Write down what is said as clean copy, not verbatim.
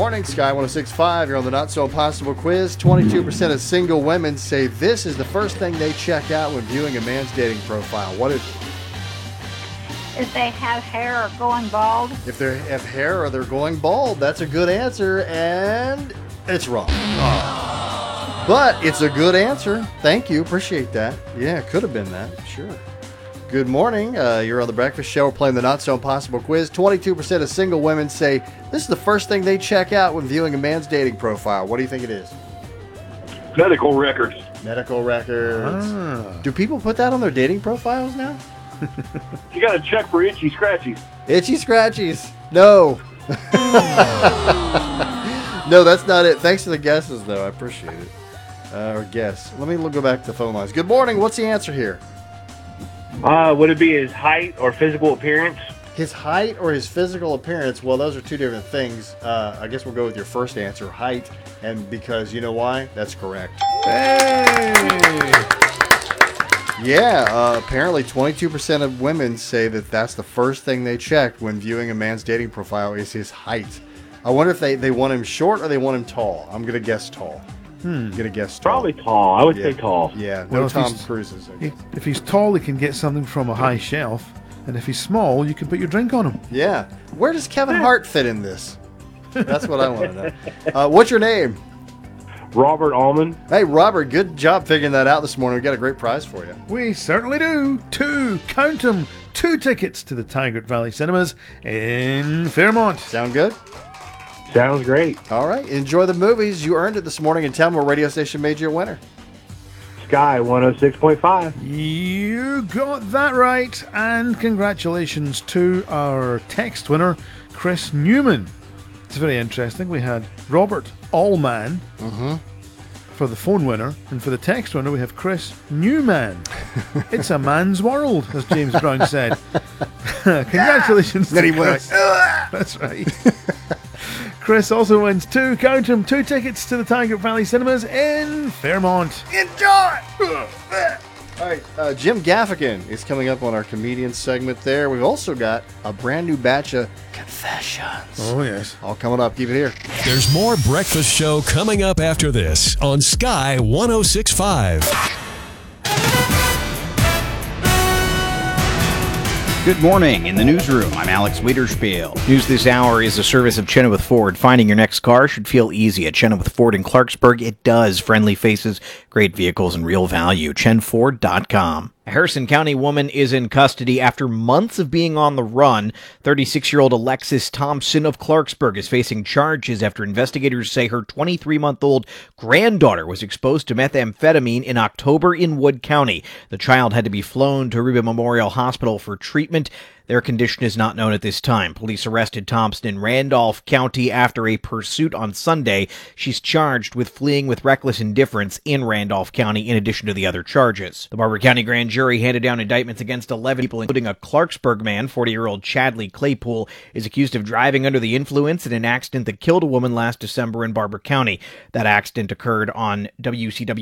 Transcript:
morning, Sky 106.5. You're on the Not So Impossible quiz. 22% of single women say this is the first thing they check out when viewing a man's dating profile. What is it? If they have hair or going bald. If they have hair or they're going bald. That's a good answer, and it's wrong. But it's a good answer. Thank you. Appreciate that. Yeah, it could have been that. Sure. Good morning. You're on the Breakfast Show. We're playing the Not So Impossible quiz. 22% of single women say this is the first thing they check out when viewing a man's dating profile. What do you think it is? Medical records. Medical records. Do people put that on their dating profiles now? You got to check for itchy scratchies. Itchy scratchies. No. No, that's not it. Thanks for the guesses, though. I appreciate it. Or guess. Let me go back to the phone lines. Good morning. What's the answer here? Would it be his height or physical appearance? His height or his physical appearance? Well, those are two different things. I guess we'll go with your first answer, height, and because you know why? That's correct. Hey! Yeah, apparently 22% of women say that that's the first thing they check when viewing a man's dating profile is his height. I wonder if they want him short or they want him tall. I'm going to guess tall. I'm going to guess tall. Probably tall. I would say tall. Yeah, Well, no if Tom he's- Cruises. If he's tall, he can get something from a high shelf. And if he's small, you can put your drink on him. Yeah. Where does Kevin Hart fit in this? That's what I want to know. What's your name? Robert Allman. Hey, Robert, good job figuring that out this morning. We got a great prize for you. We certainly do. Count 'em, 2 tickets to the Tigard Valley Cinemas in Fairmont. Sound good? Sounds great. All right. Enjoy the movies. You earned it this morning, and tell me what radio station made you a winner. Sky 106.5. You got that right. And congratulations to our text winner, Chris Newman. It's very interesting. We had Robert Allman for the phone winner, and for the text winner, we have Chris Newman. It's a man's world, as James Brown said. Congratulations. Then he to went Chris. That's right. Chris also wins 2 tickets to the Tigard Valley Cinemas in Fairmont. Enjoy! All right, Jim Gaffigan is coming up on our comedian segment there. We've also got a brand new batch of confessions. Oh, yes. All coming up. Keep it here. There's more Breakfast Show coming up after this on Sky 106.5. Good morning. In the newsroom, I'm Alex Wiederspiel. News this hour is a service of Chenoweth Ford. Finding your next car should feel easy. At Chenoweth Ford in Clarksburg, it does. Friendly faces, great vehicles, and real value. ChenFord.com. A Harrison County woman is in custody after months of being on the run. 36-year-old Alexis Thompson of Clarksburg is facing charges after investigators say her 23-month-old granddaughter was exposed to methamphetamine in October in Wood County. The child had to be flown to Ariba Memorial Hospital for treatment. Their condition is not known at this time. Police arrested Thompson in Randolph County after a pursuit on Sunday. She's charged with fleeing with reckless indifference in Randolph County in addition to the other charges. The Barber County grand jury handed down indictments against 11 people, including a Clarksburg man. 40-year-old Chadley Claypool is accused of driving under the influence in an accident that killed a woman last December in Barber County. That accident occurred on WCW